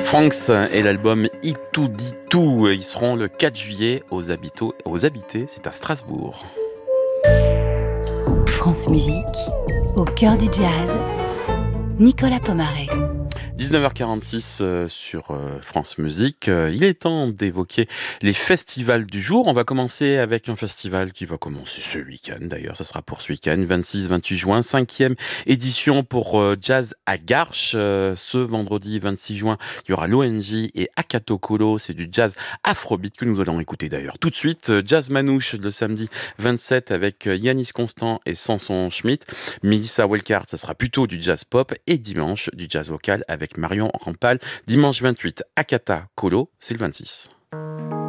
Franks et l'album Itu dit tout. Ils seront le 4 juillet aux Habités, c'est à Strasbourg. France Musique, au cœur du jazz, Nicolas Pomaret. 19h46 sur France Musique. Il est temps d'évoquer les festivals du jour. On va commencer avec un festival qui va commencer ce week-end. D'ailleurs, ça sera pour ce week-end, 26-28 juin, 5e édition pour Jazz à Garches. Ce vendredi 26 juin, il y aura l'ONJ et Akato Kolo. C'est du jazz afrobeat que nous allons écouter d'ailleurs tout de suite. Jazz Manouche le samedi 27 avec Yanis Constant et Samson Schmidt. Melissa Welkart, ça sera plutôt du jazz pop. Et dimanche, du jazz vocal avec Marion Rampal. Dimanche 28, Akata Kolo, c'est le 26.